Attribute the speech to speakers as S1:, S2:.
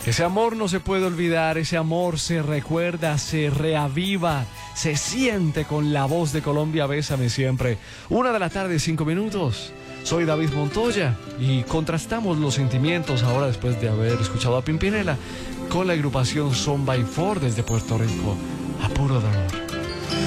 S1: Ese amor no se puede olvidar, ese amor se recuerda, se reaviva, se siente con la voz de Colombia. Bésame siempre. 1:00 PM, 5 minutos. Soy David Montoya y contrastamos los sentimientos ahora después de haber escuchado a Pimpinela con la agrupación Son by Four desde Puerto Rico. A puro dolor.